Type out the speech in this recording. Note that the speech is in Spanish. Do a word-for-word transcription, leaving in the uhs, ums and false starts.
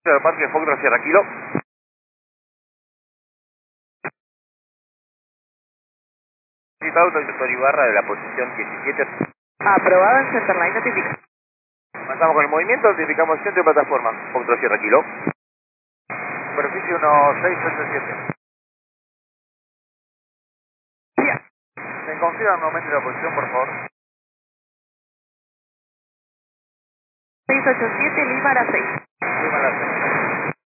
del Parque Foxtrot Sierra Kilo. Citado doctor Ibarra de la posición diecisiete. Aprobado en Centerline, notifica. Avanzamos con el movimiento, notificamos centro de plataforma, Foxtrot Sierra Kilo. Superficie uno seis ocho siete. Bien. ¿Me confirman nuevamente la posición, por favor? seis ocho siete, Lima a las seis. Muy mala señal.